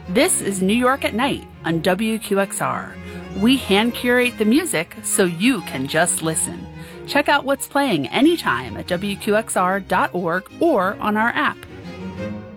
This is New York at Night on WQXR. We hand curate the music so you can just listen. Check out what's playing anytime at WQXR.org or on our app.